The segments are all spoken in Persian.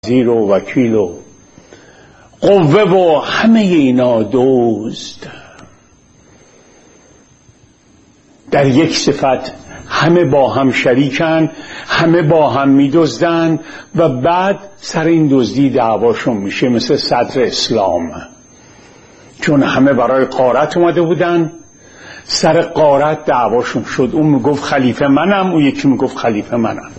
وزیر و وکیل و قوه و همه اینا دزد، در یک صفت همه با هم شریکن، همه با هم میدزدن و بعد سر این دزدی دعواشون میشه. مثل صدر اسلام، چون همه برای غارت اومده بودن، سر غارت دعواشون شد. اون میگفت خلیفه منم، اون یکی میگفت خلیفه منم.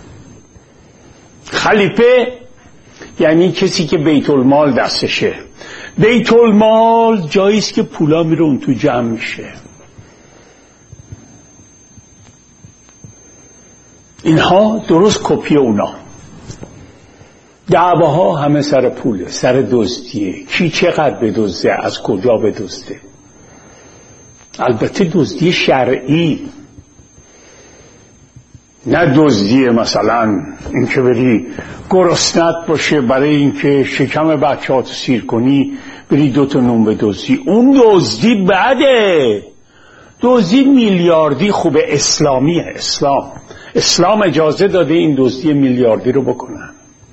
خلیفه یعنی کسی که بیت المال دستشه. بیت المال جاییست که پولا میره اون تو جمع میشه. اینها درست کپی اونا. دعواها همه سر پوله، سر دزدیه. کی چقدر بدزده، از کجا بدزده. البته دزدی شرعی، نه دزدی مثلا اینکه بری گرسنت باشه برای اینکه شکم بچه‌هاتو سیر کنی بری 2 نون بدزدی. اون دزدی بده. دزدی میلیاردی خوبه، اسلامیه. اسلام اجازه داده این دزدی میلیاردی رو بکنن.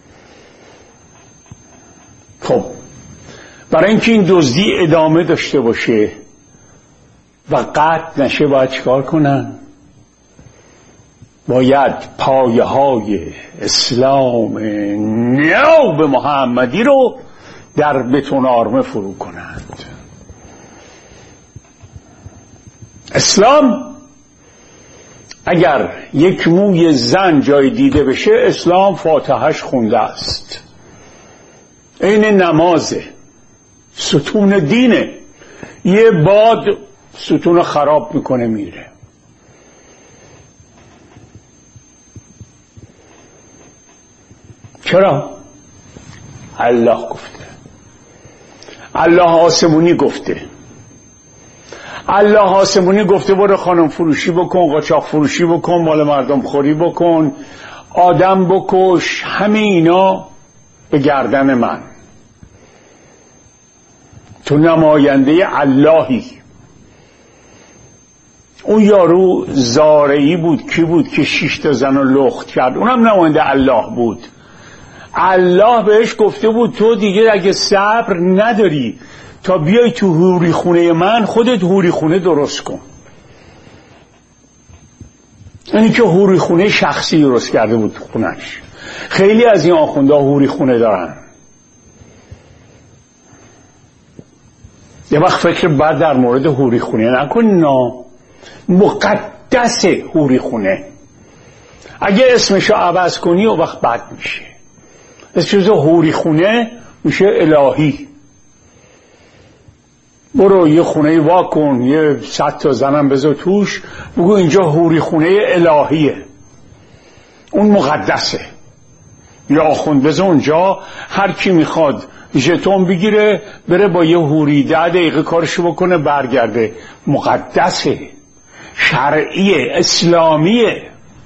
خب برای اینکه این دزدی ادامه داشته باشه و قطع نشه باید چیکار کنن؟ باید پایه های اسلام نو محمدی رو در بتون آرمه فرو کنند. اسلام اگر یک موی زن جای دیده بشه، اسلام فاتحهش خونده است. این نمازه، ستون دینه. یه باد ستون خراب میکنه میره. چرا؟ الله گفته، الله آسمونی گفته. الله آسمونی گفته برو خانم فروشی بکن، قاچاق فروشی بکن، مال مردم خوری بکن، آدم بکش. همه اینا به گردن من. تو نماینده اللهی. اون یارو زارعی بود، کی بود که 6 تا زن رو لخت کرد؟ اونم نماینده الله بود. الله بهش گفته بود تو دیگه اگه صبر نداری تا بیای تو حوری خونه من، خودت حوری خونه درست کن. یعنی که حوری خونه شخصی درست کرده بود خونش. خیلی از این آخوندها حوری خونه دارن. یه وقت فکر بعد در مورد حوری خونه نکن. مقدس حوری خونه. اگه اسمشو عوض کنی و وقت بد میشه. اسمشو حوری خونه میشه الهی. برو یه خونه واکن، یه 100 تا زنم بذار توش، بگو اینجا حوری خونه الهیه، اون مقدسه. یا آخوند بذار اونجا، هر کی میخواد ژتون بگیره بره با یه حوری 10 دقیقه کارشو بکنه برگرده. مقدسه، شرعیه، اسلامیه.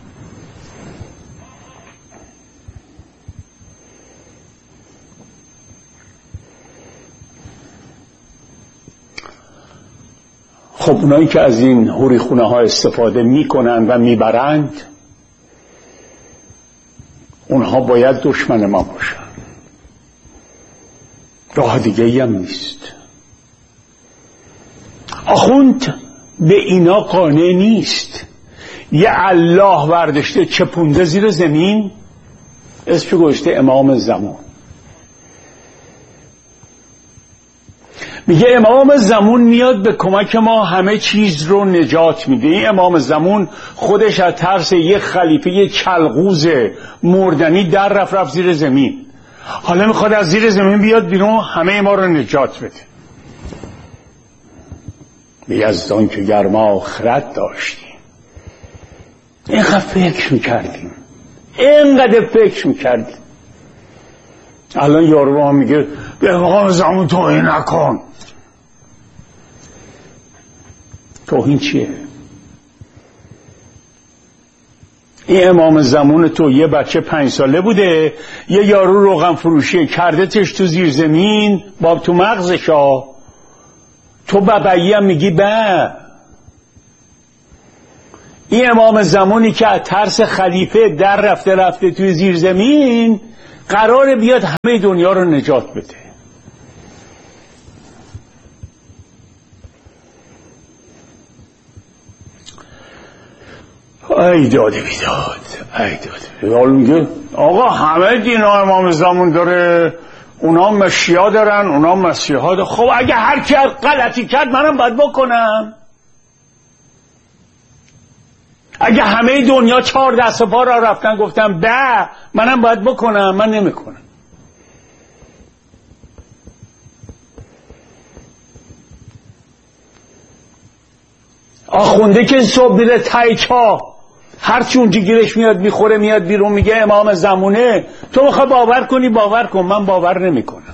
خب اونایی که از این حوری خونه ها استفاده میکنن و میبرند، اونها باید دشمن ما باشن. راه دیگه ای هم نیست. آخوند به اینا قانع نیست. یه الله ورداشته چپونده زیر زمین، اسمش گذاشته امام زمان. میگه امام زمان میاد به کمک ما، همه چیز رو نجات میده. این امام زمان خودش از ترس یه خلیفه یه چلغوز مردنی در رفت زیر زمین. حالا میخواد از زیر زمین بیاد بیرون همه ما رو نجات بده. به یزدان که گرما خرد داشتیم، اینقدر فکر میکردیم، اینقدر فکر میکردیم. الان یارو هم میگه به امام زمان توهین نکن. توهین چیه؟ این امام زمان تو یه بچه 5 ساله بوده، یه یارو روغن فروشی کرده تش تو زیر زمین با تو مغزشا، تو بابایی هم میگی به. این امام زمانی که از ترس خلیفه در رفته توی زیر زمین، قراره بیاد همه دنیا رو نجات بده. ای داد بیداد، ای داد. حالا میگه آقا همه دین ها امام زمان داره، اونا مشیعا دارن، اونا مسیحا دارن. خب اگه هر کی غلطی کرد منم باید بکنم؟ اگه همه دنیا 4 دست و پا را رفتن گفتم به منم باید بکنم؟ من نمیکنم. آخونده که صبح میره تای چاه، هر چون گیرش میاد میخوره میاد بیرون میگه امام زمونه، تو میخوای باور کنی باور کن، من باور نمیکنم.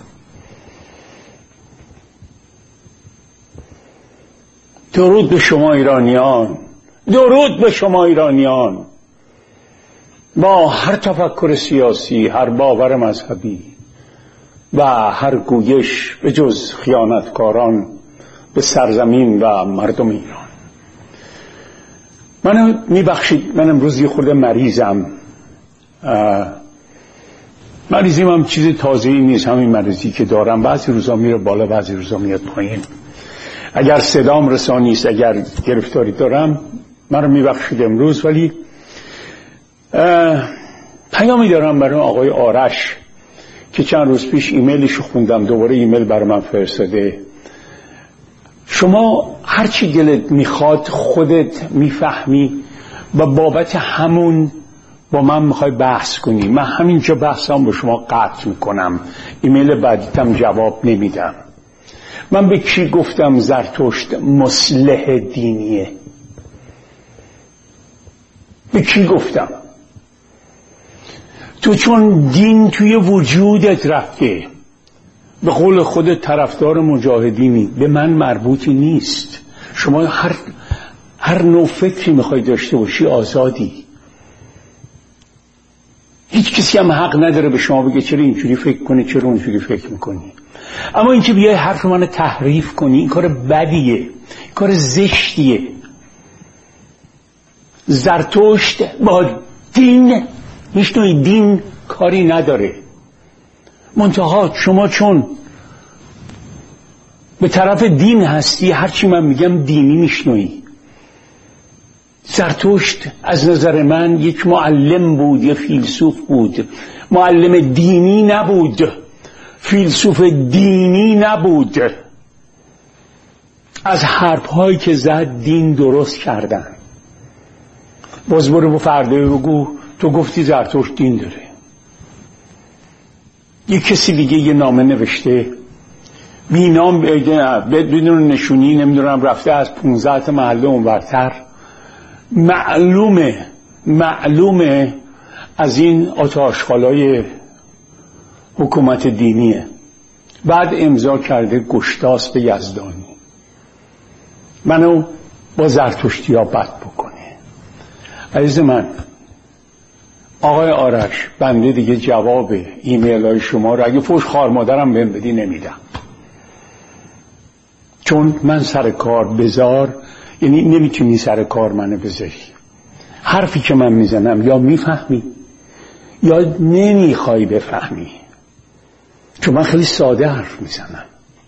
درود به شما ایرانیان، درود به شما ایرانیان، با هر تفکر سیاسی، هر باور مذهبی و هر گویش به جز خیانتکاران به سرزمین و مردم ایران. منو میبخشید، من امروز یه خورده مریضم. مریضیم هم چیز تازه‌ای نیست، همین مریضی که دارم بعضی روزا میره بالا بعضی روزا میاد پایین. اگر صدام رسانی است، اگر گرفتاری دارم منو میبخشید امروز. ولی پیامی دارم برای آقای آرش که چند روز پیش ایمیلشو خوندم، دوباره ایمیل برای من فرستاده. شما هرچی دلت میخواد خودت میفهمی و بابت همون با من میخوای بحث کنی. من همینجا بحثم با شما قطع میکنم، ایمیل بعدیتم جواب نمیدم. من به کی گفتم زرتشت مصلح دینیه؟ به کی گفتم؟ تو چون دین توی وجودت رفته، به قول خودت طرفدار مجاهدینی، به من مربوطی نیست. شما هر نوع فکری میخوای داشته باشی آزادی. هیچ کسی هم حق نداره به شما بگه چرا اینجوری فکر کنی چرا اونجوری فکر میکنی. اما اینکه بیای حرف منو تحریف کنی، این کار بدیه، این کار زشتیه. زرتشت با دین میشنوی، دین کاری نداره. منتها شما چون به طرف دین هستی، هرچی من میگم دینی میشنوی. زرتشت از نظر من یک معلم بود، یک فیلسوف بود، معلم دینی نبود، فیلسوف دینی نبود. از حرفهایی که زد دین درست کردن. باز برو با فرده بگو تو گفتی زرتشت دین داره. یک کسی دیگه یه نامه نوشته بی نام بدون نشونی، نمیدونم رفته از 15 محله اونورتر، معلومه از این آتش‌خالای حکومت دینیه. بعد امضا کرده گشتاسب یزدانی. منو با زرتشتی ها بد بکنه. عزیز من، آقای آرش، بنده دیگه جواب ایمیل های شما رو اگه فوش خوار مادرم بهم بدی نمیدم. چون من سر کار بذار، یعنی نمیتونی سر کار منو بذاری. حرفی که من میزنم یا میفهمی یا نمیخوای بفهمی. چون من خیلی ساده حرف میزنم.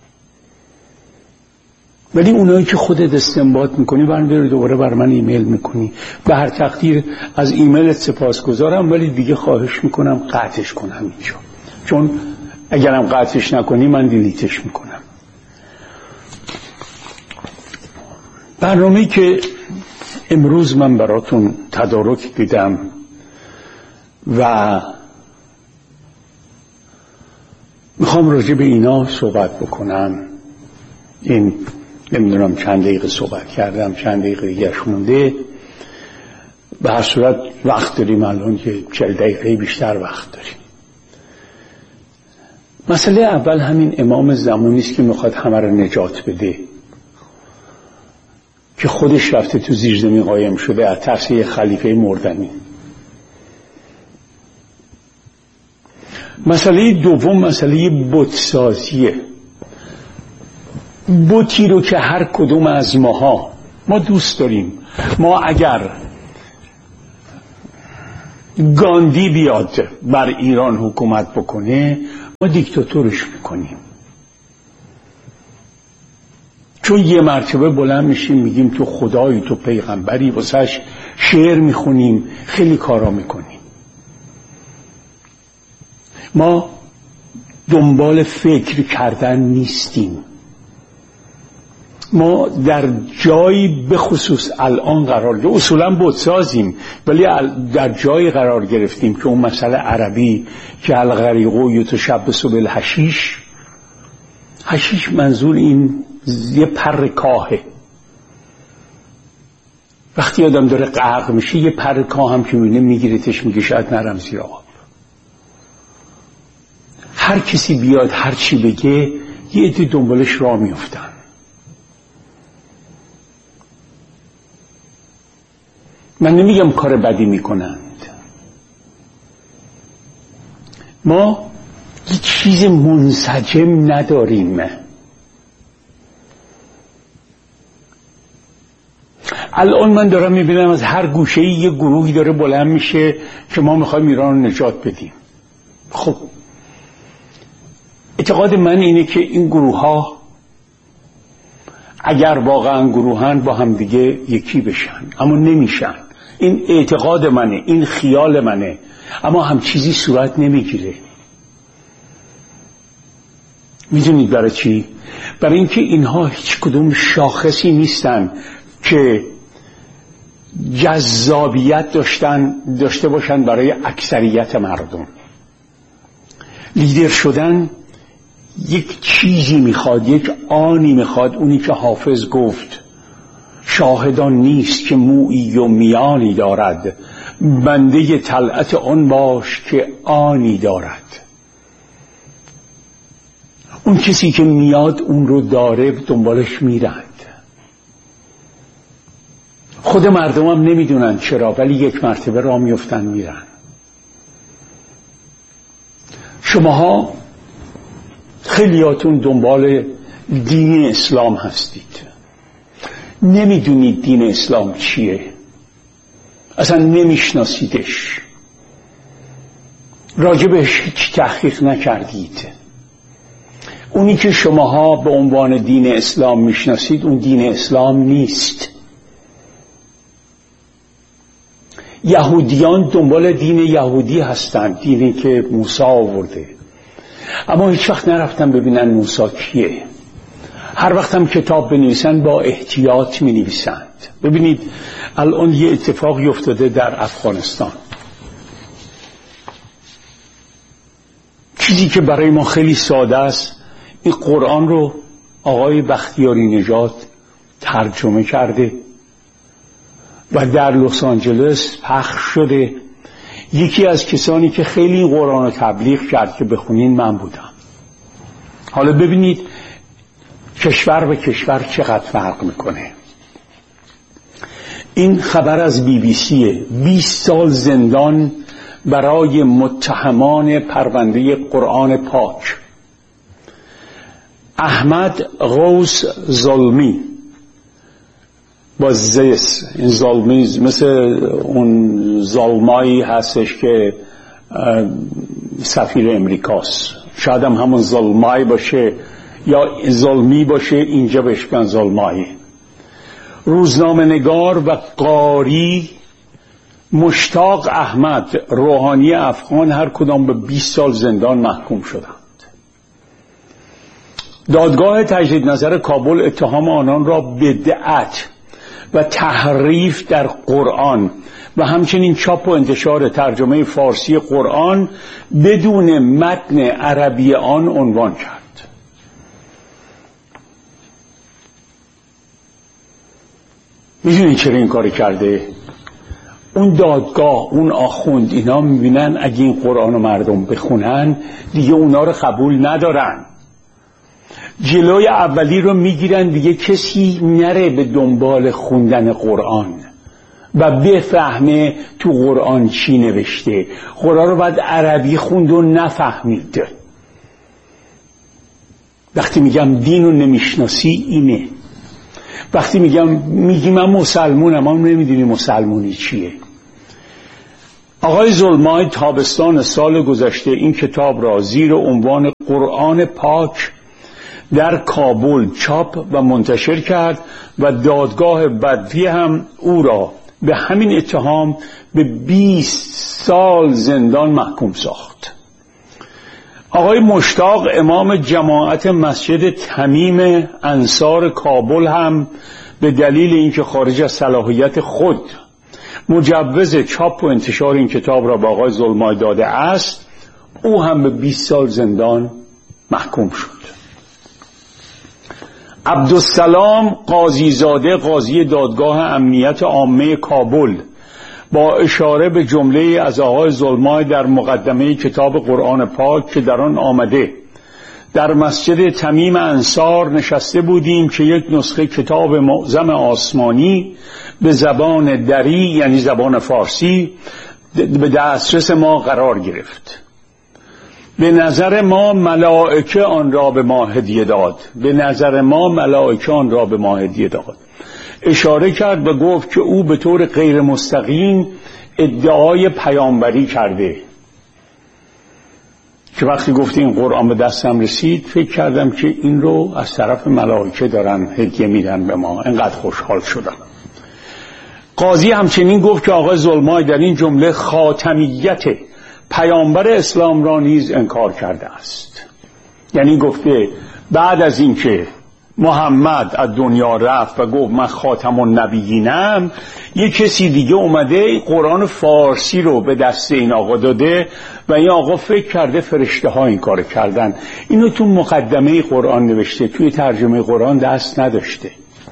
ولی اونایی که خودت استنباط میکنی برمی‌داری دوباره بر من ایمیل میکنی. به هر تقدیر از ایمیلت سپاسگزارم، ولی دیگه خواهش میکنم قطعش کنم اینجا. چون اگرم قطعش نکنی من دیلیتش میکنم. برنامه‌ای که امروز من براتون تدارک دیدم و میخوام راجع به اینا صحبت بکنم. این نمیدونم چند دقیقه صحبت کردم، چند دقیقه دیگرش مونده. به هر صورت وقت داریم الان که 40 دقیقه بیشتر وقت داریم. مسئله اول همین امام زمانی است که میخواد همه رو نجات بده، که خودش رفته تو زیرزمین قایم شده از ترس یه خلیفه مردنی. مسئله دوم مسئله بتسازیه. بتی رو که هر کدوم از ما دوست داریم. ما اگر گاندی بیاد بر ایران حکومت بکنه، ما دیکتاتورش میکنیم. چون یه مرتبه بلند میشیم میگیم تو خدایی، تو پیغمبری، واسهش شعر میخونیم، خیلی کارا میکنیم. ما دنبال فکر کردن نیستیم. ما در جایی به خصوص الان قرار گرفتیم، اصولا بتسازیم ولی در جایی قرار گرفتیم که اون مسئله عربی که الغریقو یتشبث بالحشیش، حشیش منظور این یه پر کاهه. وقتی آدم داره غرق میشه یه پر کاه هم که میبینه میگیرتش، میگه شاید نرم زیر آب. هر کسی بیاد هر چی بگه یه عده دنبالش راه میافتن. من نمیگم کار بدی میکنند، ما یه چیز منسجم نداریم. الان من دارم میبینم از هر گوشه‌ای یه گروهی داره بلند میشه که ما میخوایم ایران رو نجات بدیم. خب اعتقاد من اینه که این گروه ها اگر واقعا گروهن با هم دیگه یکی بشن، اما نمیشن. این اعتقاد منه، این خیال منه، اما هم چیزی صورت نمیگیره. میدونید برای چی؟ برای اینکه اینها هیچ کدوم شاخصی نیستن که جذابیت داشته باشن برای اکثریت مردم. لیدر شدن یک چیزی میخواد، یک آنی میخواد، اونی که حافظ گفت شاهدان نیست که مویی و میانی دارد، بنده طلعت آن باش که آنی دارد. اون کسی که میاد اون رو داره دنبالش میرند. خود مردم هم نمیدونن چرا، ولی یک مرتبه راه میفتن میرن. شماها خیلیاتون دنبال دین اسلام هستید، نمیدونید دین اسلام چیه، اصلا نمیشناسیدش، راجبش هیچ تحقیق نکردید. اونی که شماها به عنوان دین اسلام میشناسید اون دین اسلام نیست. یهودیان دنبال دین یهودی هستند، دینی که موسی آورده، اما هیچ وقت نرفتن ببینن موسی کیه. هر وقت هم کتاب بنویسن با احتیاط می نویسند. ببینید الان یه اتفاقی افتاده در افغانستان، چیزی که برای ما خیلی ساده است. این قرآن رو آقای بختیاری نژاد ترجمه کرده و در لس آنجلس پخش شده. یکی از کسانی که خیلی این قرآن رو تبلیغ کرد که بخونین من بودم. حالا ببینید کشور به کشور چقدر فرق میکنه. این خبر از BBC 20 سال زندان برای متهمان پرونده قرآن پاک. احمد غوث ظلمی با زیس، این ظلمی مثل اون ظلمایی هستش که سفیر امریکاست، شاید هم همون ظلمایی باشه یا ظلمی باشه، اینجا بهشگن ظلمایی. روزنامه نگار و قاری مشتاق احمد، روحانی افغان، هر کدام به 20 سال زندان محکوم شدند. دادگاه تجدید نظر کابل اتهام آنان را بدعت و تحریف در قرآن و همچنین چاپ و انتشار ترجمه فارسی قرآن بدون متن عربی آن عنوان کرد. میدونی چرا این کاری کرده؟ اون دادگاه، اون آخوند، اینا میبینن اگه این قرآن رو مردم بخونن دیگه اونا رو قبول ندارن، جلوی اولی رو میگیرن، دیگه کسی نره به دنبال خوندن قرآن و بفهمه تو قرآن چی نوشته. قرآن رو باید عربی خوند و نفهمید. وقتی میگم دین رو نمیشناسی اینه. وقتی میگی من مسلمونم، اما نمیدونی مسلمونی چیه. آقای زلمای تابستان سال گذشته این کتاب را زیر عنوان قرآن پاک در کابل چاپ و منتشر کرد و دادگاه بدوی هم او را به همین اتهام به 20 سال زندان محکوم ساخت. آقای مشتاق امام جماعت مسجد تمیم انصار کابل هم به دلیل اینکه خارج از صلاحیت خود مجوز چاپ و انتشار این کتاب را به آقای زلمای داده است، او هم به 20 سال زندان محکوم شد. عبدالسلام قاضیزاده قاضی دادگاه امنیت عامه کابل با اشاره به جمله از آقای زلمای در مقدمه کتاب قرآن پاک که در آن آمده در مسجد تمیم انصار نشسته بودیم که یک نسخه کتاب معظم آسمانی به زبان دری یعنی زبان فارسی به دسترس ما قرار گرفت. به نظر ما ملائکه آن را به ما هدیه داد. به نظر ما ملائکه آن را به ما هدیه داد. اشاره کرد و گفت که او به طور غیر مستقیم ادعای پیامبری کرده. که وقتی گفت این قرآن به دستم رسید فکر کردم که این رو از طرف ملائکه دارن هدیه میدن به ما. انقدر خوشحال شدم. قاضی همچنین گفت که آقای زلمای در این جمله خاتمیت پیامبر اسلام را نیز انکار کرده است. یعنی گفته بعد از اینکه محمد از دنیا رفت و گفت من خاتم النبیینم، یک کسی دیگه اومده قرآن فارسی رو به دست این آقا داده و این آقا فکر کرده فرشته ها این کار کردن. اینو تو مقدمه قرآن نوشته، توی ترجمه قرآن دست نداشته.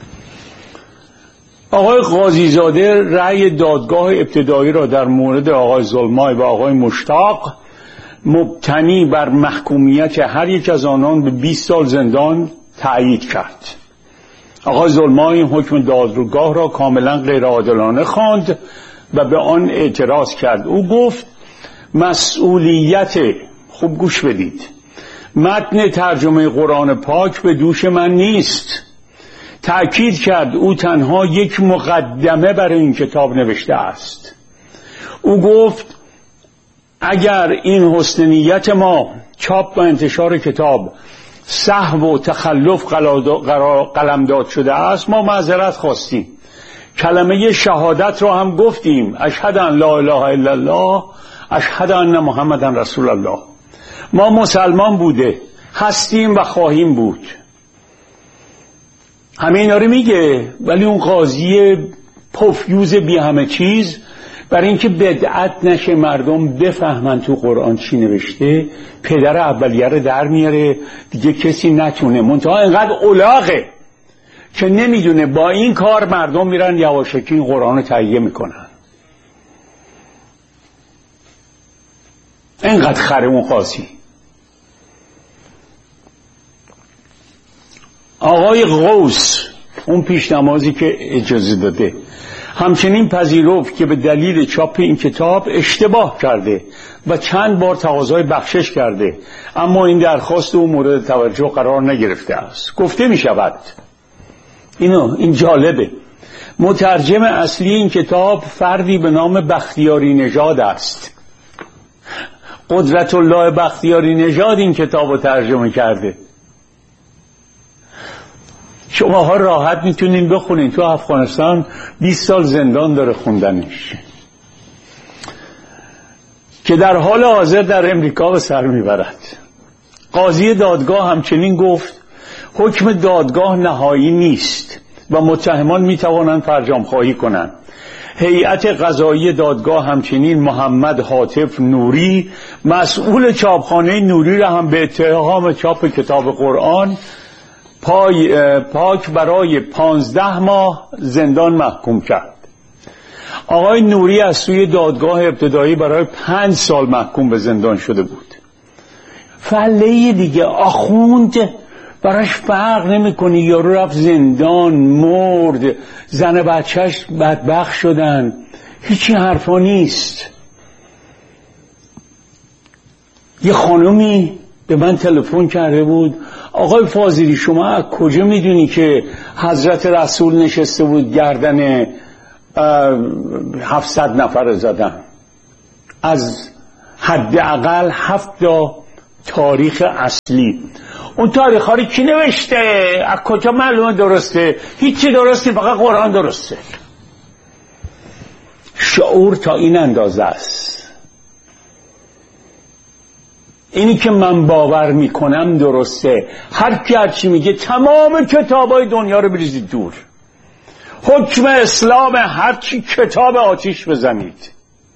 آقای قاضیزاده رأی دادگاه ابتدایی را در مورد آقای زلمای و آقای مشتاق مبتنی بر محکومیت هر یک از آنان به 20 سال زندان تأیید کرد. آقای زلمای این حکم دادگاه را کاملا غیرعادلانه خواند و به آن اعتراض کرد. او گفت مسئولیت، خوب گوش بدید، متن ترجمه قرآن پاک به دوش من نیست. تأکید کرد او تنها یک مقدمه برای این کتاب نوشته است. او گفت اگر این حسن نیت ما چاپ و انتشار کتاب سهو و تخلف قلمداد شده است ما معذرت خواستیم. کلمه شهادت را هم گفتیم، اشهد ان لا اله الا الله اشهد ان محمدن رسول الله. ما مسلمان بوده هستیم و خواهیم بود. همه اینا رو میگه، ولی اون قاضی پفیوز بی همه چیز برای اینکه بدعت نشه مردم بفهمن تو قرآن چی نوشته، پدر اولیه رو در میاره دیگه کسی نتونه. منتها اینقدر الاغه که نمیدونه با این کار مردم میرن یواشکی این قرآن رو تهیه میکنن. اینقدر خره اون قاضی. آقای غوث اون پیش نمازی که اجازه داده همچنین پذیرفت که به دلیل چاپ این کتاب اشتباه کرده و چند بار تقاضای بخشش کرده، اما این درخواست او مورد توجه قرار نگرفته است. گفته می شود این جالبه، مترجم اصلی این کتاب فردی به نام بختیاری نژاد است. قدرت الله بختیاری نژاد این کتاب رو ترجمه کرده. شماها راحت میتونین بخونین، تو افغانستان 20 سال زندان داره خوندنش، که در حال حاضر در امریکا به سر میبرد. قاضی دادگاه همچنین گفت حکم دادگاه نهایی نیست و متهمان میتوانند فرجام خواهی کنند. هیئت قضایی دادگاه همچنین محمد حاطف نوری مسئول چاپخانه نوری را هم به اتهام چاپ کتاب قرآن پاک برای 15 ماه زندان محکوم کرد. آقای نوری از سوی دادگاه ابتدایی برای 5 سال محکوم به زندان شده بود. فله دیگه آخوند براش فرق نمی‌کنه، یارو رفت زندان، مرد، زن بچهش بدبخت شدن، هیچی حرفا نیست. یه خانومی به من تلفن کرده بود، آقای فاضلی شما از کجا میدونی که حضرت رسول نشسته بود گردن 700 نفر زدن؟ از حداقل 7 تاریخ اصلی. اون تاریخ ها رو کی نوشته؟ از کجا معلومه درسته؟ هیچی درستی، فقط قرآن درسته. شعور تا این اندازه است. اینی که من باور میکنم درسته. هر کی هر چی میگه تمام کتابای دنیا رو بریزید دور. حکم اسلام هر چی کتاب آتیش بزنید.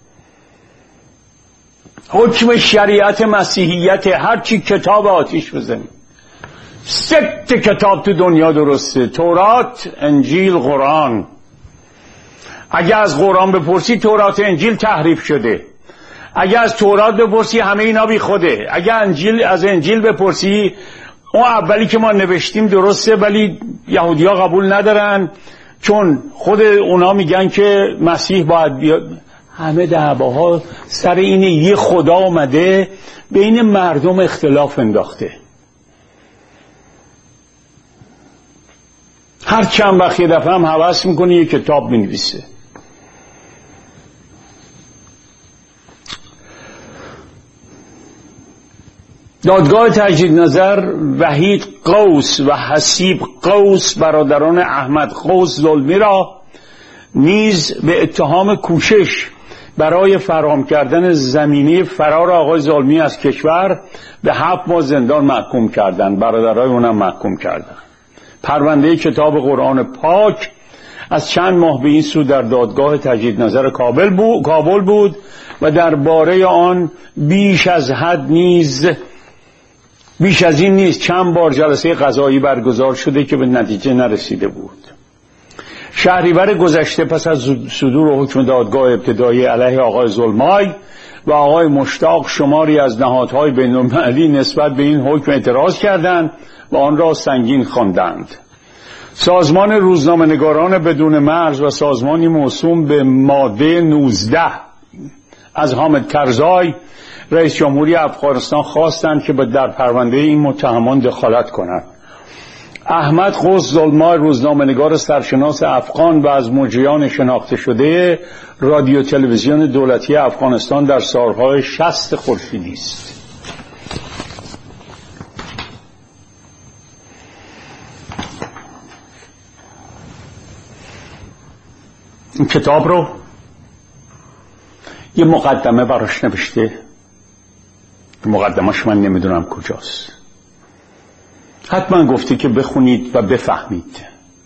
حکم شریعت مسیحیت هر چی کتاب آتیش بزنید. 3 کتاب تو دنیا درسته: تورات، انجیل، قرآن. اگه از قرآن بپرسی تورات انجیل تحریف شده. اگه از تورات بپرسی همه اینا بی خوده. اگه از انجیل بپرسی اون اولی که ما نوشتیم درسته ولی یهودی‌ها قبول ندارن چون خود اونا میگن که مسیح باید بیاد. همه دعواها سر اینه یه خدا اومده بین مردم اختلاف انداخته. هر چند وقت یه دفعه هم هوس میکنه یه کتاب مینویسه. دادگاه تجدید نظر وحید قوس و حسیب قوس برادران احمد قوس ظلمی را نیز به اتهام کوشش برای فراهم کردن زمینه فرار آقای ظلمی از کشور به 7 ماه زندان محکوم کردند. برادرای اونم محکوم کردند. پرونده کتاب قرآن پاک از چند ماه به این سو در دادگاه تجدید نظر کابل بود و درباره آن بیش از این نیز چند بار جلسه قضایی برگزار شده که به نتیجه نرسیده بود. شهریور گذشته پس از صدور حکم دادگاه ابتدایی علیه آقای ظلمای و آقای مشتاق شماری از نهادهای بین‌المللی نسبت به این حکم اعتراض کردند و آن را سنگین خواندند. سازمان روزنامه‌نگاران بدون مرز و سازمانی موسوم به ماده 19 از حامد کرزای رئیس جمهوری افغانستان خواستند که در پرونده این متهمان دخالت کنند. احمد قوس ظلمای روزنامه‌نگار سرشناس افغان و از مجریان شناخته شده رادیو تلویزیون دولتی افغانستان در سالهای 60 خورشیدی است. این کتاب رو یه مقدمه براش نوشته. مقدمه‌اش من نمیدونم کجاست. حتما گفته که بخونید و بفهمید.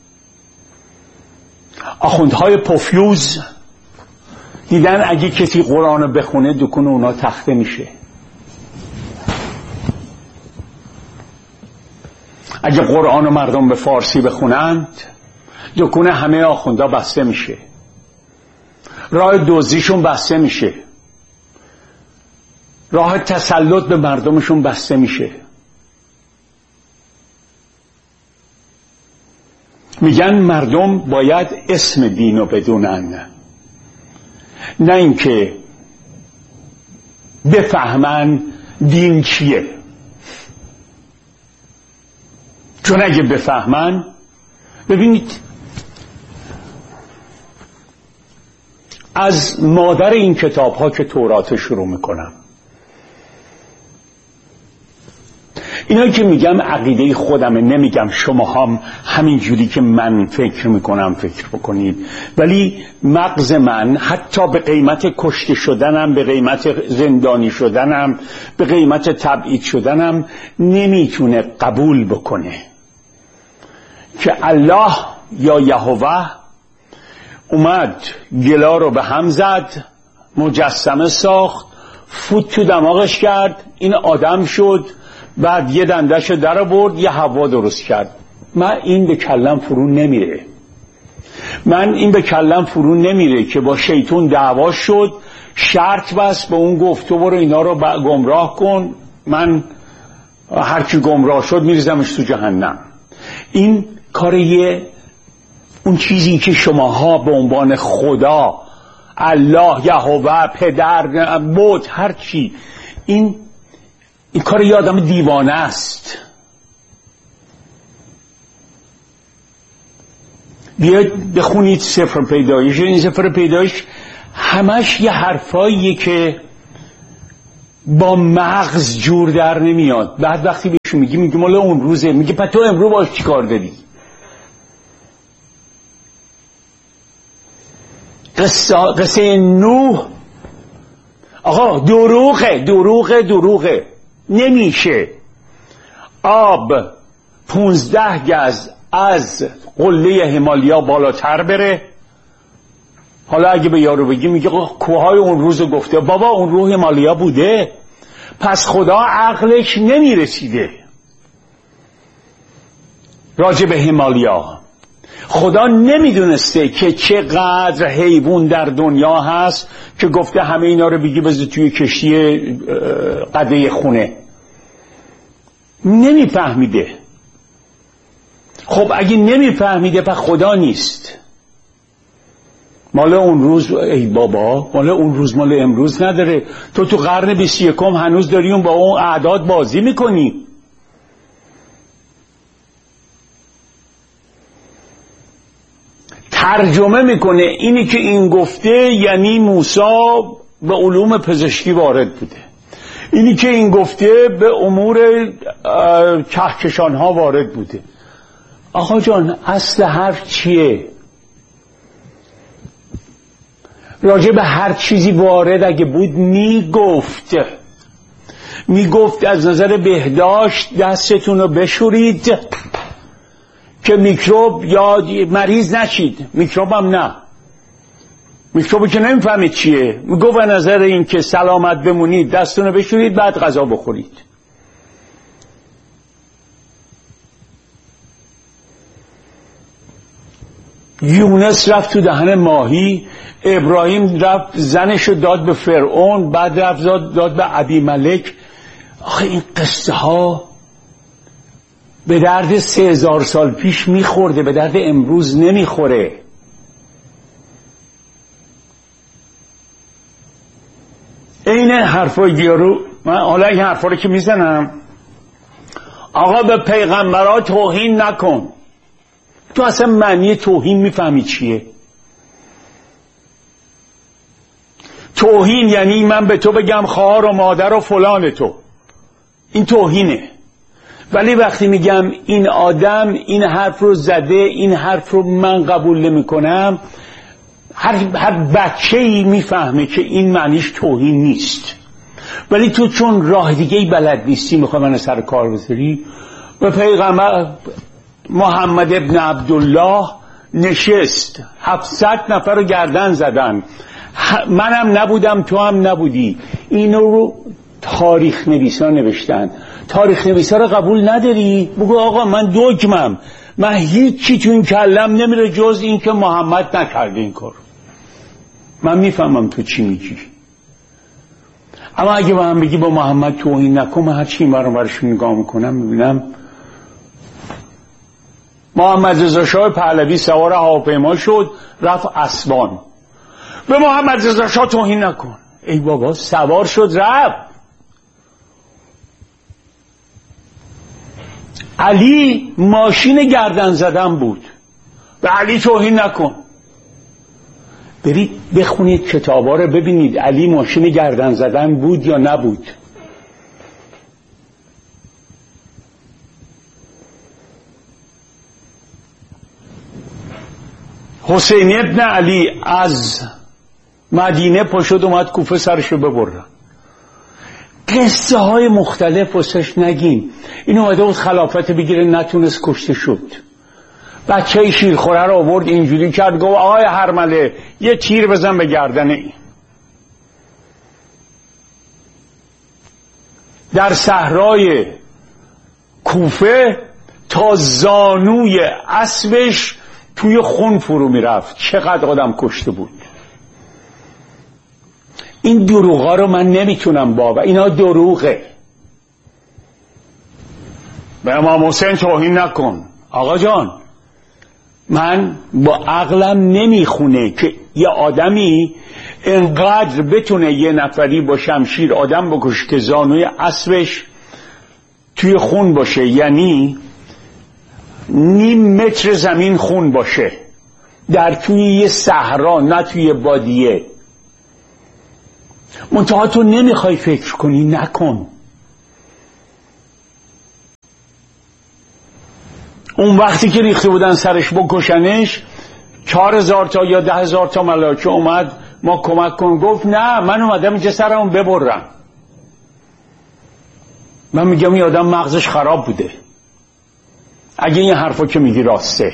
آخوندهای پوفیوز دیدن اگه کسی قرآن بخونه دکون اونا تخته میشه. اگه قرآن مردم به فارسی بخونند دکون همه آخوندا بسته میشه. راه دزدیشون بسته میشه. راه تسلط به مردمشون بسته میشه. میگن مردم باید اسم دینو بدونن، نه اینکه بفهمن دین چیه. چون اگه بفهمن، ببینید از مادر این کتاب ها که تورات شروع میکنم، اینایی که میگم عقیده خودمه، نمیگم شما هم همین جوری که من فکر میکنم فکر بکنید، ولی مغز من حتی به قیمت کشته شدنم، به قیمت زندانی شدنم، به قیمت تبعید شدنم نمیتونه قبول بکنه که الله یا یهوه اومد گلا رو به هم زد، مجسمه ساخت، فوت تو دماغش کرد، این آدم شد، بعد یه دندش در آورد، یه حوا درست کرد. من این به کلم فرو نمیره که با شیطون دعوا شد، شرط بست، به اون گفت تو برو اینا رو گمراه کن، من هرکی گمراه شد میریزمش تو جهنم. این کاریه. اون چیزی که شماها به عنوان خدا، الله، یهوه، پدر، بت، هر چی، این کار یه آدم دیوانه است. بیاید بخونید سفر پیدایش. این سفر پیدایش همش یه حرفاییه که با مغز جور در نمیاد. بعد وقتی بهش میگه مال اون روزه، میگه پس تو امروز باش چی کار داری؟ قصه نوح آقا دروغه نمیشه آب 15 گز از قله همالیا بالاتر بره. حالا اگه به یارو بگی میگه کوههای اون روزو گفته، بابا اون روح همالیا بوده، پس خدا عقلش نمیرسیده راجع به همالیا. خدا نمیدونسته که چقدر حیوان در دنیا هست که گفته همه اینا رو بگی بذار توی کشتی قده خونه. نمیفهمیده. خب اگه نمیفهمیده پس خدا نیست. مال اون روز ای بابا، مال اون روز مال امروز نداره. تو قرن 21 هنوز داری با اون اعداد بازی میکنی. ترجمه میکنه اینی که این گفته یعنی موسی به علوم پزشکی وارد بوده، اینی که این گفته به امور کهکشان ها وارد بوده. آقا جان اصل حرف چیه؟ راجع به هر چیزی وارد اگه بود میگفت از نظر بهداشت دستتون رو بشورید که میکروب یا مریض نشید. میکروب هم نه، میکروبی که نمیفهمید چیه. میگفت به نظر این که سلامت بمونید دستتون رو بشورید بعد غذا بخورید. یونس رفت تو دهن ماهی، ابراهیم رفت زنشو داد به فرعون، بعد رفت داد به ابیملک. آخه این قصه ها به درد 3000 سال پیش میخورده، به درد امروز نمیخوره. این حرفای گیارو من حالا این حرفا رو که میزنم، آقا به پیغمبرها توهین نکن. تو اصلا معنی توهین میفهمی چیه؟ توهین یعنی من به تو بگم خواهر و مادر و فلان تو، این توهینه. ولی وقتی میگم این آدم این حرف رو زده، این حرف رو من قبول نمی کنم، هر بچه‌ای میفهمه که این معنیش توهین نیست. ولی تو چون راه دیگه‌ای بلد نیستی میخوای من سر کار بذاری. به پیغمبر محمد ابن عبدالله نشست، 700 نفر رو گردن زدن، منم نبودم تو هم نبودی. اینو رو تاریخ نویسا نوشتن. تاریخ نویسا رو قبول نداری؟ بگو آقا من دگمم، من هیچی تو این کلم نمیره جز این که محمد نکرده این کار. من میفهمم تو چی میگی، اما اگه با هم بگی با محمد توهین نکن، من هر چی برش نگاه میکنم میبینم محمد رضا شاه پهلوی سوار هواپیما شد رفت اسوان. به محمد رضا شاه توهین نکن. ای بابا سوار شد رفت. علی ماشین گردن زدن بود، به علی توهین نکن. برید بخونید کتابا رو ببینید علی ماشین گردن زدن بود یا نبود. حسین ابن علی از مدینه پاشد اومد کوفه سرشو ببرن. قصه های مختلف واسش نگین. این اومده بود خلافت بگیره نتونست کشته شد. بچه شیرخوره رو آورد اینجوری کرد گفت آقای هرمله یه تیر بزن به گردن این. در صحرای کوفه تا زانوی اسبش توی خون فرو میرفت. چقدر آدم کشته بود. این دروغا رو من نمیتونم باور. اینا دروغه. به امام حسین توهین نکن. آقا جان من با عقلم نمیخونه که یه آدمی انقدر بتونه یه نفری با شمشیر آدم بکشه که زانوی اسبش توی خون باشه، یعنی 0.5 متر زمین خون باشه در توی یه صحرا، نه توی بادیه. منتها تو نمیخوای فکر کنی، نکن. اون وقتی که ریخته بودن سرش بکشنش 4000 تا یا 10,000 تا ملائکه اومد ما کمک کن. گفت نه، من اومدم اینجا سرمو ببرم. من میگم این آدم مغزش خراب بوده اگه این حرفا که میگی راسته.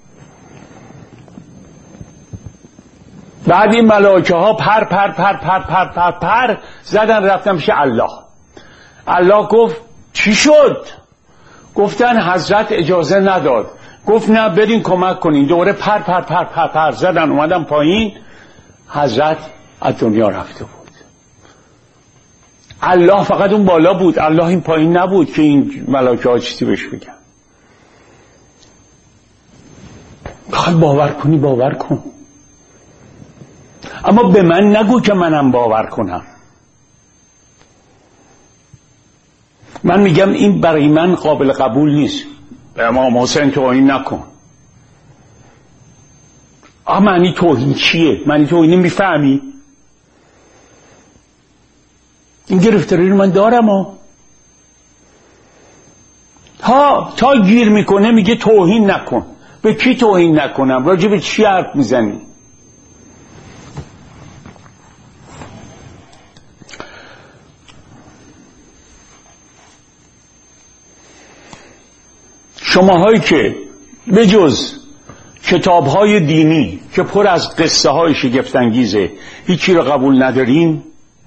بعد این ملائکه ها پر پر پر پر پر پر پر زدن رفتن پیش الله. الله گفت چی شد؟ گفتن حضرت اجازه نداد. گفت نه، برین کمک کنین. دوره پر پر پر پر پر زدن اومدن پایین. حضرت از دنیا رفته بود. الله فقط اون بالا بود، الله این پایین نبود که این ملائکه ها چیزی بهش بگن. بخوای باور کنی باور کن، اما به من نگو که منم باور کنم. من میگم این برای من قابل قبول نیست. به امام حسین توهین نکن. معنی توهین چیه؟ معنی توهین میفهمی؟ این گرفتاری رو من دارم تا گیر میکنه میگه توهین نکن. به کی توهین نکنم؟ راجع به چی حرف میزنی؟ شماهایی که به جز کتاب‌های دینی که پر از قصه های شگفت‌انگیزه هیچی رو قبول ندارین،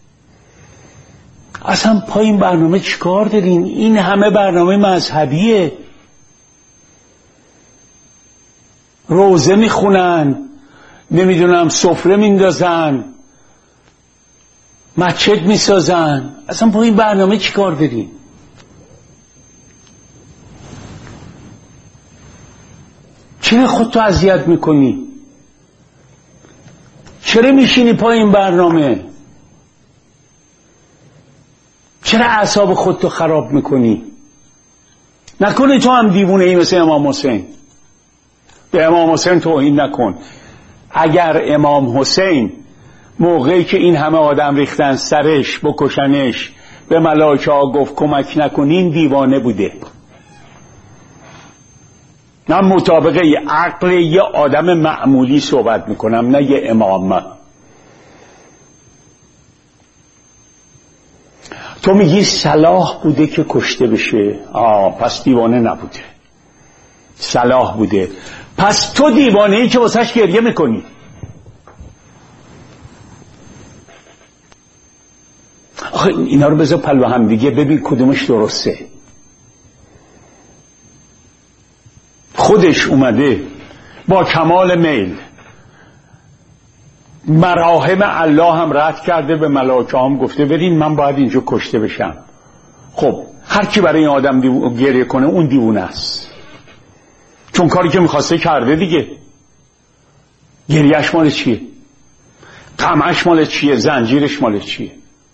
اصلا پای این برنامه چیکار دارین؟ این همه برنامه مذهبیه. روزه میخونن، نمیدونم سفره میندازن، مسجد میسازن. اصلا پای این برنامه چیکار دارین؟ چرا خودتو اذیت میکنی؟ چرا میشینی پای این برنامه؟ چرا اعصاب خودتو خراب میکنی؟ نکنه تو هم دیوونه ای مثل امام حسین. به امام حسین توهین نکن. اگر امام حسین موقعی که این همه آدم ریختن سرش بکشنش به ملائکه ها گفت کمک نکنین، دیوانه بوده. من مطابق عقل یه آدم معمولی صحبت میکنم، نه یه امام. تو میگی صلاح بوده که کشته بشه، پس دیوانه نبوده، صلاح بوده. پس تو دیوانه ای که واسهش گریه میکنی. آخه اینا رو بذار پلو هم دیگه ببین کدومش درسته. خودش اومده با کمال میل مراحم الله هم رد کرده، به ملائکه هم گفته برین من باید اینجا کشته بشم. خب هر کی برای این آدم گریه کنه اون دیوونه است، چون کاری که میخواسته کرده دیگه. گریهش مال چیه؟ غمش مال چیه؟ زنجیرش مال چیه؟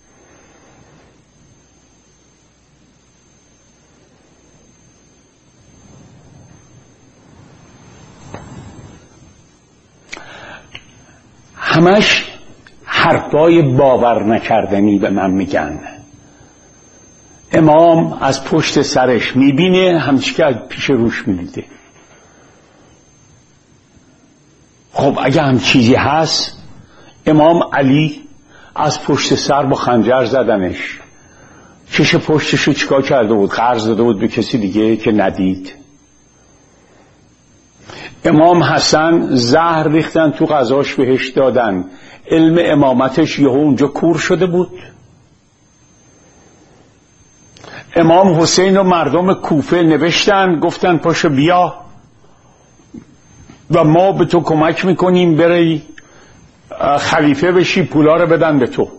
همش حرفای باور نکردنی به من میگن. امام از پشت سرش میبینه همچی که پیش روش میلیده. خب اگه هم چیزی هست، امام علی از پشت سر با خنجر زدنش، چش پشتشو چیکار کرده بود؟ قرض داده بود به کسی دیگه که ندید. امام حسن زهر ریختن تو غذاش بهش دادن، علم امامتش یهو اونجا کور شده بود. امام حسین و مردم کوفه نوشتن گفتن پاشو بیا و ما به تو کمک میکنیم بری خلیفه بشی، پولا رو بدن به تو.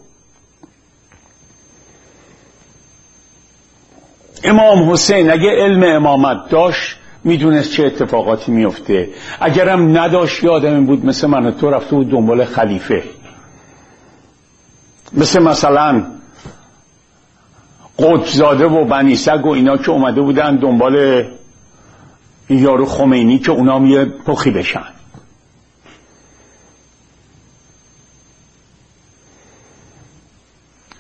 امام حسین اگه علم امامت داشت میدونست چه اتفاقاتی میفته. اگرم نداشت، یه آدمی بود مثل من و تو، رفته بود دنبال خلیفه. مثلا قطبزاده و بنی سگ و اینا که اومده بودن دنبال یارو خمینی که اونا هم یه پخی بشن.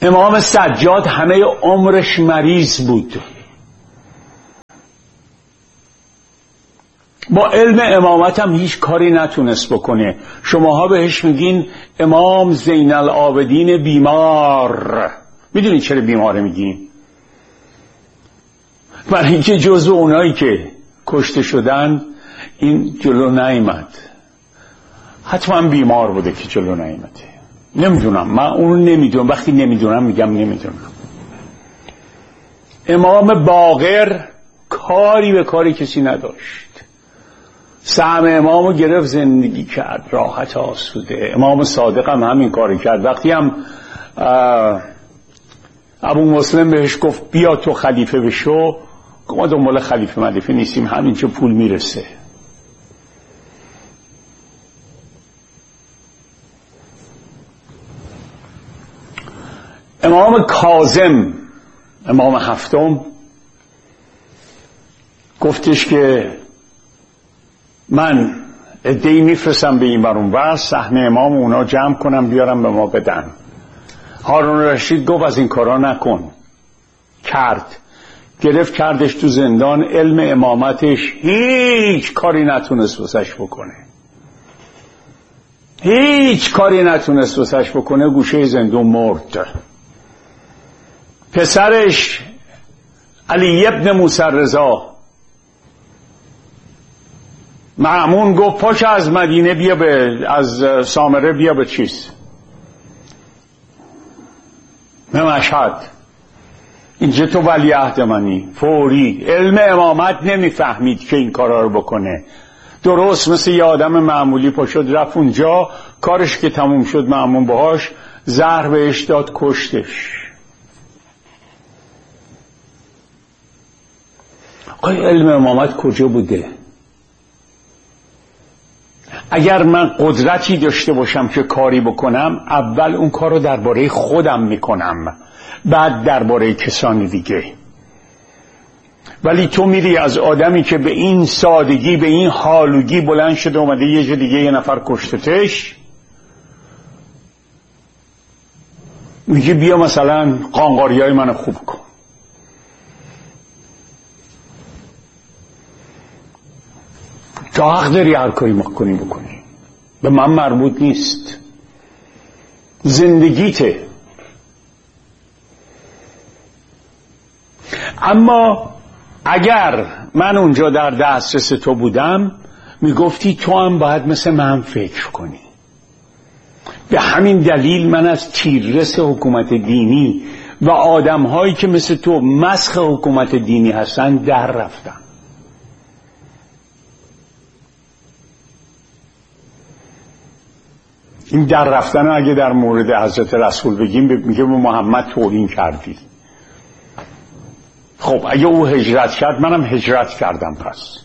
امام سجاد همه عمرش مریض بود، با علم امامت هم هیچ کاری نتونست بکنه. شماها بهش میگین امام زین العابدین بیمار. میدونی چرا بیماره میگین؟ برای اینکه جزو اونایی که کشته شدن این جلو نیامد. حتما بیمار بوده که جلو نیامده. نمیدونم، من اونو نمیدونم. وقتی نمیدونم میگم نمیدونم. امام باقر کاری به کاری کسی نداشت. سهم امامو گرفت، زندگی کرد راحت آسوده. امام صادق هم همین کاری کرد. وقتی هم ابو مسلم بهش گفت بیا تو خلیفه بشو، ما دنبال خلیفه ملیفه نیستیم، همین چه پول میرسه. امام کاظم، امام هفتم، گفتش که من عده‌ای میفرستم به این برون و سهم امام اونا جمع کنم بیارم به ما بدن. هارون رشید گفت از این کارا نکن. کرد، گرفت کردش تو زندان. علم امامتش هیچ کاری نتونست واسش بکنه، هیچ کاری نتونست واسش بکنه. گوشه زندون مرد. پسرش علی ابن موسی رضا، مأمون گفت پاش از مدینه بیا از سامره بیا به چیز به مشهد، اینجا تو ولیعهد منی. فوری. علم امامت نمیفهمید که این کارا رو بکنه. درست مثل یه آدم معمولی پا شد رفت اونجا، کارش که تموم شد مأمون باهاش زهر بهش داد، کشتش. آیا علم امامت کجا بوده؟ اگر من قدرتی داشته باشم که کاری بکنم، اول اون کار رو درباره خودم میکنم، بعد درباره کسانی دیگه. ولی تو میری از آدمی که به این سادگی، به این حالوگی بلند شده اومده یه جا دیگه یه نفر کشتتش، میگه بیا مثلا قانقاریای منو خوب کن. تو حق داری هر کاری کنی بکنی، به من مربوط نیست، زندگیته. اما اگر من اونجا در دسترس تو بودم، میگفتی تو هم باید مثل من فکر کنی. به همین دلیل من از تیررس حکومت دینی و آدم‌هایی که مثل تو مسخ حکومت دینی هستن در رفتم. این در رفتن اگه در مورد حضرت رسول بگیم میگه به محمد توهین کردی. خب اگه او هجرت کرد منم هجرت کردم. پس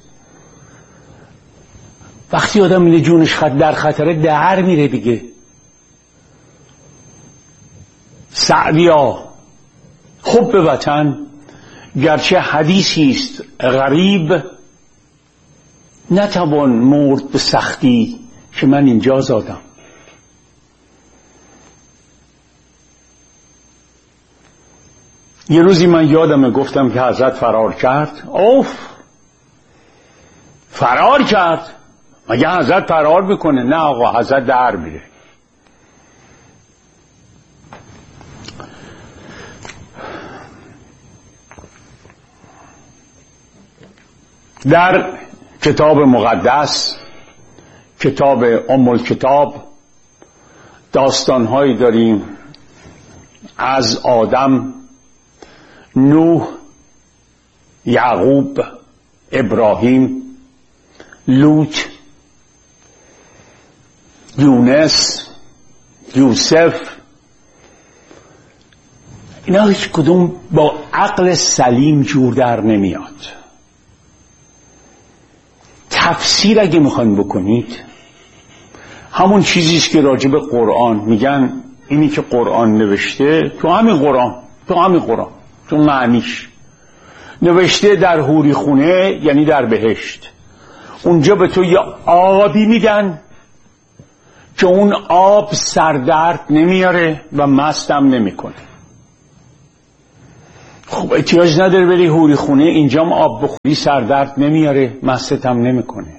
وقتی آدم اینه جونش در خطره در میره دیگه. سعدیا حب وطن گرچه حدیثی است غریب، نتوان مرد به سختی که من اینجا زادم. یه روزی من یادمه گفتم که حضرت فرار کرد. فرار کرد؟ مگه حضرت فرار میکنه؟ نه آقا، حضرت در میره. در کتاب مقدس، کتاب ام الکتاب، داستانهایی داریم از آدم، نوح، یعقوب، ابراهیم، لوط، یونس، یوسف. اینا هیچ کدوم با عقل سلیم جور در نمیاد. تفسیر اگه میخواین بکنید، همون چیزیست که راجع به قرآن میگن اینی که قرآن نوشته تو همین قرآن تو معنیش نوشته در حوری خونه، یعنی در بهشت. اونجا به تو یه آبی میدن که اون آب سردرد نمیاره و مستم نمیکنه. خب احتیاج نداره بری حوری خونه، اینجام آب بخوری سردرد نمیاره، مستم نمیکنه.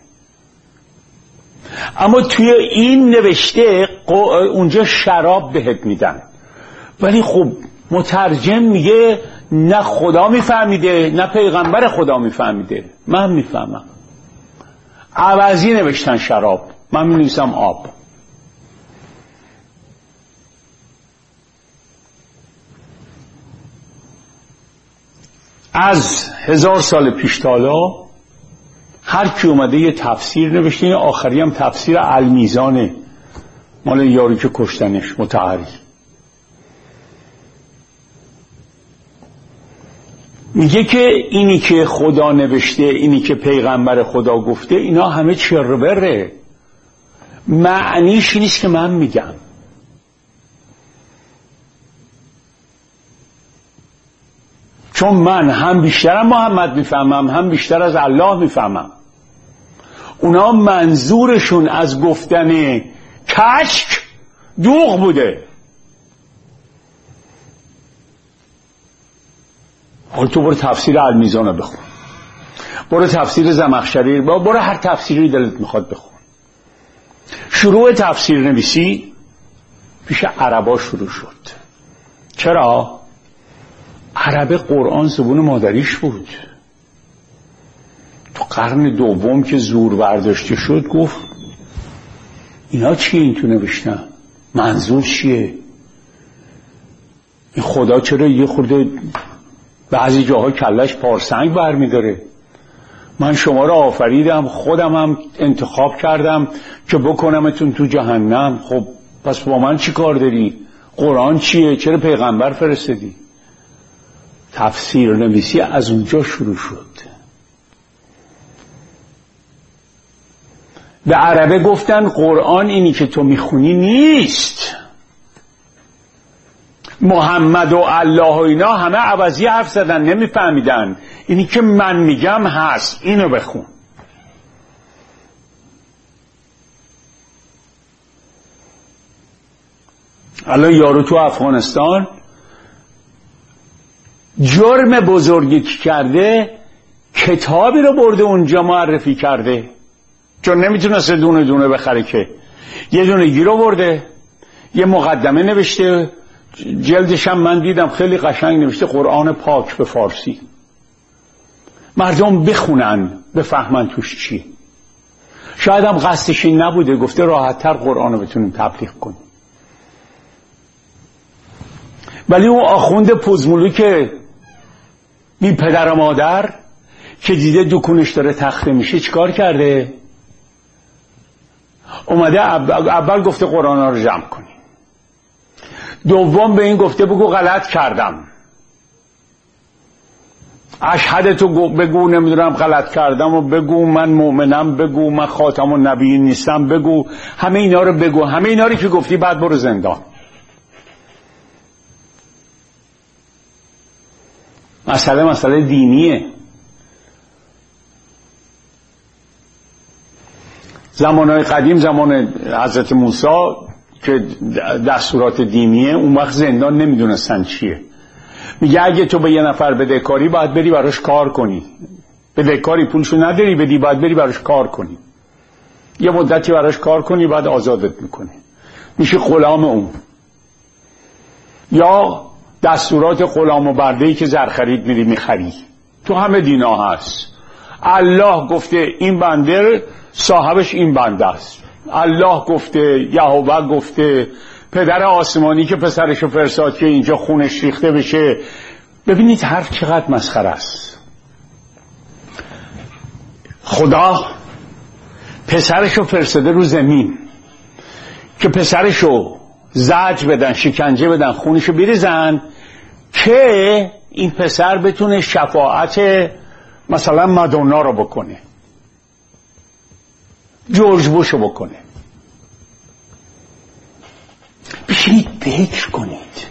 اما توی این نوشته اونجا شراب بهت میدن، ولی خب مترجم میگه نه خدا میفهمیده نه پیغمبر خدا میفهمیده، من میفهمم. عوضی نوشتن شراب، من می‌نویسم آب. از 1000 سال پیش تا حالا هر کی اومده یه تفسیر نوشته. این آخری هم تفسیر المیزانه، مال یاری که کشتنش، متحری. میگه که اینی که خدا نوشته، اینی که پیغمبر خدا گفته، اینا همه چربره، معنیش نیست که من میگم. چون من هم بیشتر محمد میفهمم، هم بیشتر از الله میفهمم. اونا منظورشون از گفتن کشک دوغ بوده. حالا تو برو تفسیر المیزان رو بخون، برو تفسیر زمخشری، برو هر تفسیری دلت میخواد بخون. شروع تفسیر نویسی پیش عربا شروع شد. چرا؟ عرب قرآن زبون مادریش بود. تو قرن دوم که زور برداشته شد گفت اینا چیه این تو نوشتن؟ منظور چیه؟ این خدا چرا یه خورده بعضی جاها کلش پارسنگ برمیداره؟ من شما را آفریدم، خودم هم انتخاب کردم که بکنمتون تو جهنم. خب پس با من چی کار داری؟ قرآن چیه؟ چرا پیغمبر فرستادی؟ تفسیر نویسی از اونجا شروع شد. به عربه گفتن قرآن اینی که تو میخونی نیست. محمد و الله و اینا همه عوضی حرف زدن، نمیفهمیدن. اینی که من میگم هست، اینو بخون. الان یارو تو افغانستان جرم بزرگی کرده، کتابی رو برده اونجا معرفی کرده، چون نمیتونسته دونه دونه بخره که یه دونه گیرو برده، یه مقدمه نوشته، جلدش هم من دیدم خیلی قشنگ نوشته قرآن پاک به فارسی. مردم بخونن بفهمن توش چی. شاید هم قصدش این نبوده، گفته راحت‌تر قرآن رو بتونیم تبلیغ کنیم. ولی اون آخوند پوزمولو که بی پدر و مادر که دیده دکونش داره تخته میشه چیکار کرده؟ اومده اول گفته قرآن ها رو جمع کنی، دوم به این گفته بگو غلط کردم، اشهد تو بگو نمیدونم غلط کردم و بگو من مؤمنم، بگو من خاتم النبیین نیستم، بگو همه اینا رو بگو، همه اینا رو که گفتی بعد برو زندان. مسئله دینیه. زمانهای قدیم، زمان حضرت موسی که دستورات دینیه، اون وقت زندان نمیدونستن چیه. میگه اگه تو به یه نفر بدهکاری باید بری براش کار کنی، بدهکاری پولشو نداری بدی، باید بری براش کار کنی، یه مدتی براش کار کنی بعد آزادت میکنه، میشه غلام اون. یا دستورات غلام و برده‌ای که زر خرید میری میخری، تو همه دینا هست. الله گفته این بنده صاحبش این بنده است، الله گفته، یهوه گفته، پدر آسمانی که پسرشو فرستاد که اینجا خونش ریخته بشه. ببینید حرف چقدر مسخره است. خدا پسرشو فرستاده رو زمین که پسرشو زجر بدن، شکنجه بدن، خونشو بریزن که این پسر بتونه شفاعت مثلا مادونا رو بکنه، جورج بوشو بکنه. بشینید فکر کنید.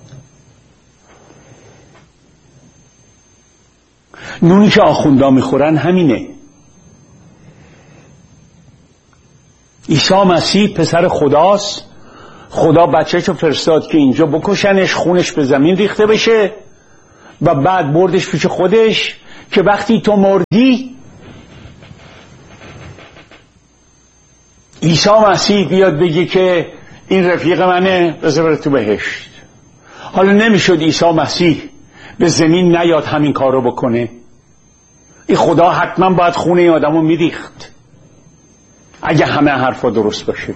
نونی که آخوندا میخورن همینه. عیسی مسیح پسر خداست، خدا بچه‌شو فرستاد که اینجا بکشنش، خونش به زمین ریخته بشه، و بعد بردش پیش خودش که وقتی تو مردی عیسی مسیح بیاد بگه که این رفیق منه، بذار بره تو بهشت. حالا نمیشد عیسی مسیح به زمین نیاد همین کار رو بکنه؟ این خدا حتما باید خونه آدم رو میریخت اگه همه حرفا درست باشه.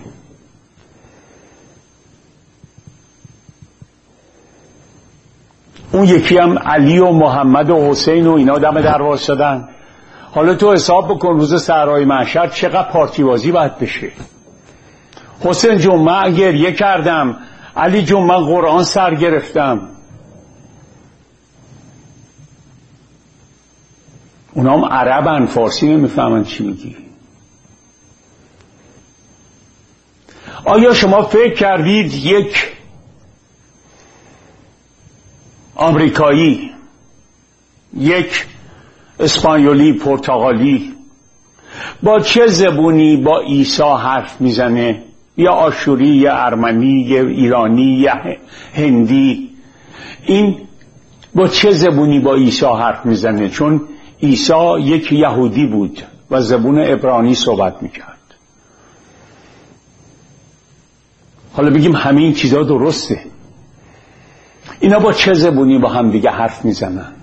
اون یکی هم علی و محمد و حسین و اینا دم در وایسادن. حالا تو حساب بکن روز صحرای محشر چقدر پارتی بازی باید بشه. حسین جون من گریه کردم، علی جون من قرآن سر گرفتم. اونا هم عربن، فارسی نمیفهمن چی میگی. آیا شما فکر کردید یک آمریکایی، یک اسپانیولی، پرتغالی با چه زبونی با عیسی حرف میزنه؟ یا آشوری، یا ارمنی، یا ایرانی، یا هندی؟ این با چه زبونی با عیسی حرف میزنه؟ چون عیسی یک یهودی بود و زبون عبرانی صحبت میکرد. حالا بگیم همین چیزا درسته، اینا با چه زبونی با هم دیگه حرف میزنن؟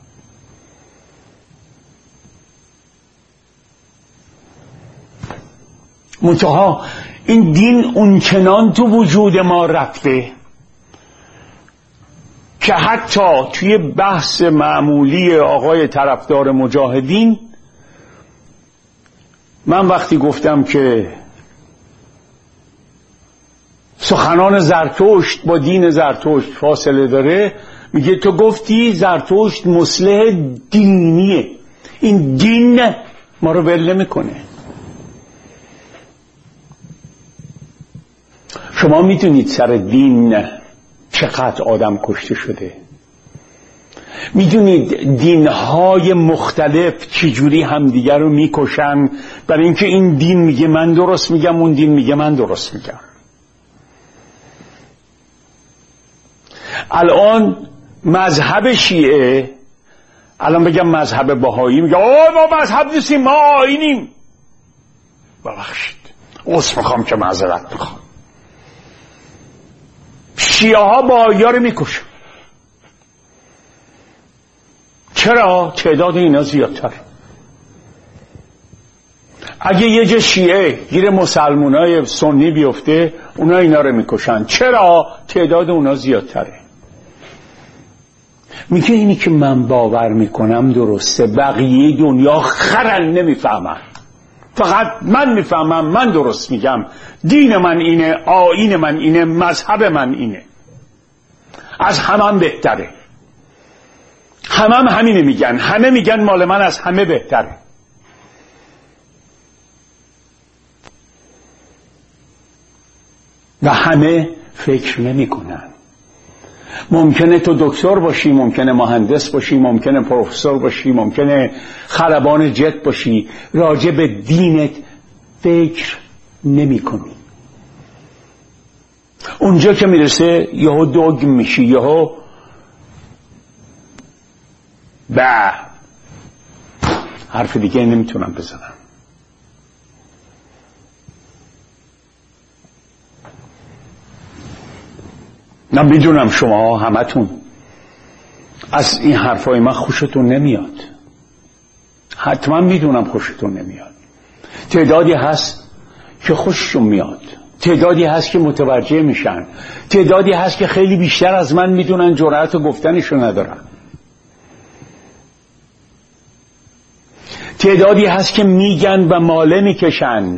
منتها این دین اونچنان تو وجود ما رفته که حتی توی بحث معمولی آقای طرفدار مجاهدین، من وقتی گفتم که سخنان زرتشت با دین زرتشت فاصله داره، میگه تو گفتی زرتشت مصلح دینیه، این دین ما رو ول نمیکنه. شما میدونید سر دین چقدر آدم کشته شده؟ میدونید دینهای مختلف چجوری همدیگر رو میکشن برای اینکه این دین میگه من درست میگم، اون دین میگه من درست میگم. الان مذهب شیعه، الان بگم مذهب بهایی، میگه ما مذهب نیستیم، ما آیینیم. ببخشید عذر میخوام که معذرت میخوام. شیعه ها بهائی‌ها رو میکشن. چرا؟ تعداد اینا زیادتر. اگه یه جا شیعه گیر مسلمانای سنی بیفته، اونا اینا رو میکشن. چرا؟ تعداد اونا زیادتره. میگه اینی که من باور میکنم درسته، بقیه دنیا خرن نمیفهمن، فقط من میفهمم، من درست میگم، دین من اینه، آیین من اینه، مذهب من اینه، از همه بهتره. همه همینه میگن، همه میگن مال من از همه بهتره. و همه فکر نمی کنن. ممکنه تو دکتر باشی، ممکنه مهندس باشی، ممکنه پروفسور باشی، ممکنه خلبان جت باشی، راجع به دینت فکر نمی کنی. اونجا که میرسه یهو دوگ میشی، یهو حرف دیگه نمیتونم بزنم. من میدونم شما همتون از این حرفای من خوشتون نمیاد، حتما میدونم خوشتون نمیاد. تعدادی هست که خوششون میاد، تعدادی هست که متوجه میشن، تعدادی هست که خیلی بیشتر از من میدونن، جرأت گفتنشو ندارن. تعدادی هست که میگن و ماله میکشن،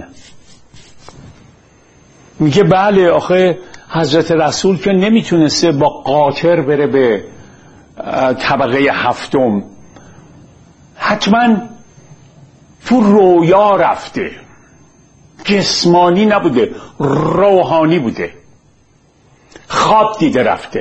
میگه بله آخه حضرت رسول که نمیتونسته با قاطر بره به طبقه هفتم، حتما تو رویا رفته، جسمانی نبوده، روحانی بوده، خواب دیده رفته.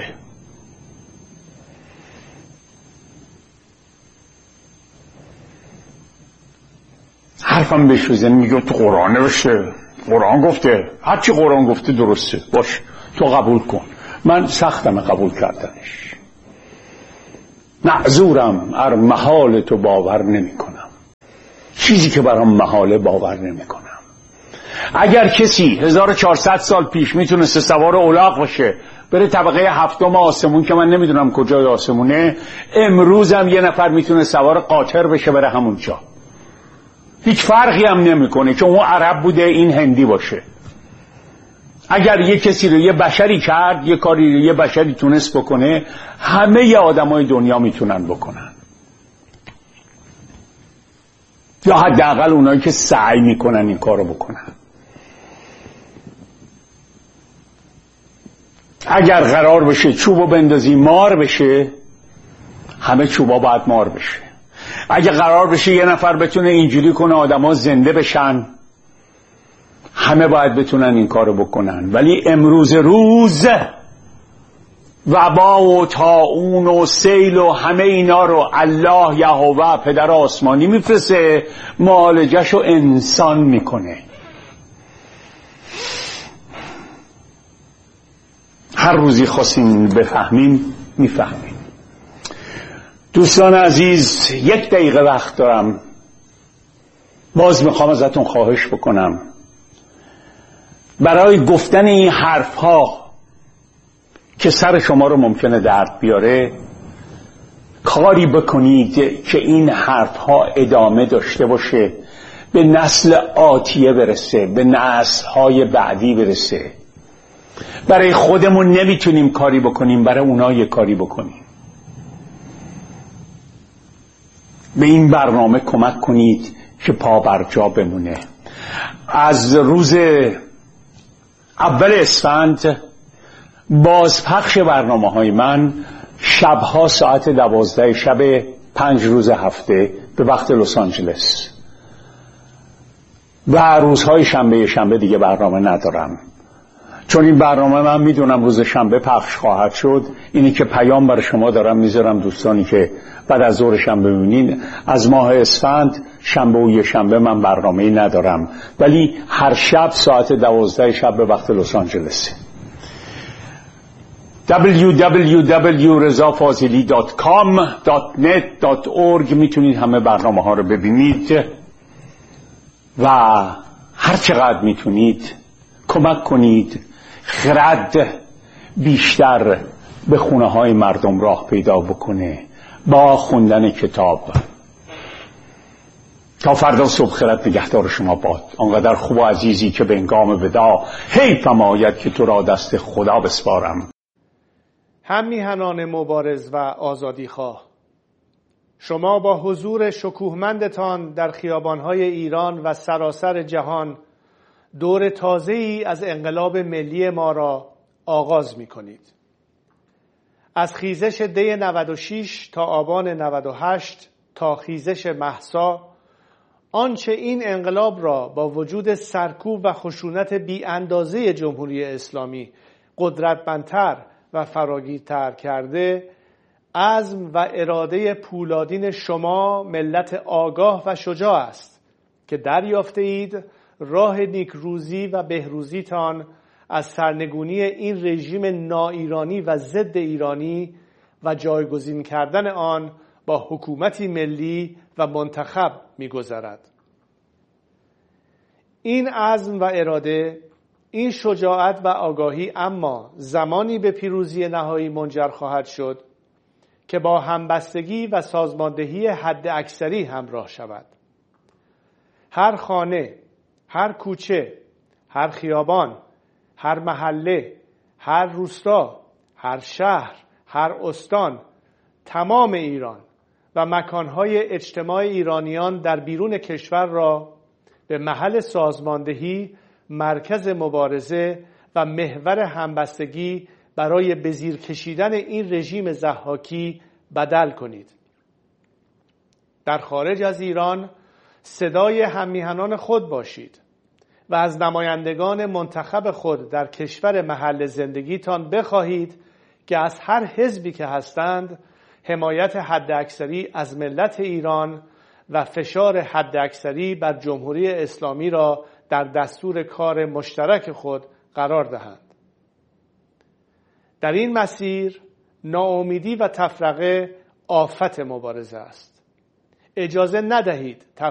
حرفم بهش بزنی میگه تو قرآن نوشته، قرآن گفته، هرچی قرآن گفته درسته، باش تو قبول کن. من سختم قبول کردنش. معذورم ار محال تو باور نمی کنم. چیزی که برام محاله باور نمی کنم. اگر کسی 1400 سال پیش میتونست سوار الاغ باشه بره طبقه هفتم آسمون که من نمیدونم کجای آسمونه، امروز هم یه نفر میتونه سوار قاطر بشه بره همونجا. هیچ فرقی هم نمیکنه که اون عرب بوده این هندی باشه. اگر یه کسی رو یه بشری کرد، یه کاری رو یه بشری تونست بکنه، همه ی آدمای دنیا میتونن بکنن، یا حداقل اونایی که سعی میکنن این کارو بکنن. اگر قرار بشه چوبو بندازی مار بشه، همه چوبا باید مار بشه. اگر قرار بشه یه نفر بتونه اینجوری کنه آدما زنده بشن، همه باید بتونن این کارو بکنن. ولی امروز روز وبا و طاعون و سیل و همه اینا رو الله یهوه پدر آسمانی میفرسته، معالجه‌شو انسان میکنه. هر روزی خواستیم بفهمیم میفهمیم. دوستان عزیز، 1 دقیقه وقت دارم. باز میخوام ازتون خواهش بکنم برای گفتن این حرف ها که سر شما رو ممکنه درد بیاره، کاری بکنید که این حرف ها ادامه داشته باشه، به نسل آتیه برسه، به نسل های بعدی برسه. برای خودمون نمیتونیم کاری بکنیم، برای اونا یه کاری بکنیم. به این برنامه کمک کنید که پا بر جا بمونه. از روز اول اسفند بازپخش برنامه‌های من شبها ساعت 12 شب 5 روز هفته به وقت لس آنجلس، و روزهای شنبه دیگه برنامه ندارم، چون این برنامه من میدونم روز شنبه پخش خواهد شد. اینی که پیام برای شما دارم میذارم دوستانی که بعد از ظهر شنبه ببینین، از ماه اسفند شنبه و یه شنبه من برنامه‌ای ندارم، ولی هر شب ساعت 12 شب به وقت لس آنجلس. www.rezafazili.com.net.org میتونید همه برنامه ها رو ببینید و هر چقدر میتونید کمک کنید خرد بیشتر به خونه های مردم راه پیدا بکنه با خوندن کتاب. تا فردا صبح خرد نگهدار شما باد. آنقدر خوب و عزیزی که به هنگام وداع حیفم آید که تو را دست خدا بسپارم. هم میهنان مبارز و آزادیخواه، شما با حضور شکوهمندتان در خیابانهای ایران و سراسر جهان دور تازه‌ای از انقلاب ملی ما را آغاز می‌کنید. از خیزش دی 96 تا آبان 98 تا خیزش مهسا، آنچه این انقلاب را با وجود سرکوب و خشونت بی اندازه جمهوری اسلامی قدرتمندتر و فراگیرتر کرده، عزم و اراده پولادین شما ملت آگاه و شجاع است که دریافته اید راه نیکروزی و بهروزیتان از سرنگونی این رژیم ناایرانی و ضد ایرانی و جایگزین کردن آن با حکومتی ملی و منتخب می‌گذرد. این عزم و اراده، این شجاعت و آگاهی اما زمانی به پیروزی نهایی منجر خواهد شد که با همبستگی و سازماندهی حد اکثری همراه شود. هر خانه، هر کوچه، هر خیابان، هر محله، هر روستا، هر شهر، هر استان، تمام ایران و مکانهای اجتماع ایرانیان در بیرون کشور را به محل سازماندهی، مرکز مبارزه و محور همبستگی برای به زیر کشیدن این رژیم ضحاکی بدل کنید. در خارج از ایران صدای هممیهنان خود باشید و از نمایندگان منتخب خود در کشور محل زندگیتان بخواهید که از هر حزبی که هستند حمایت حداکثری از ملت ایران و فشار حداکثری بر جمهوری اسلامی را در دستور کار مشترک خود قرار دهند. در این مسیر ناامیدی و تفرقه آفت مبارزه است. اجازه ندهید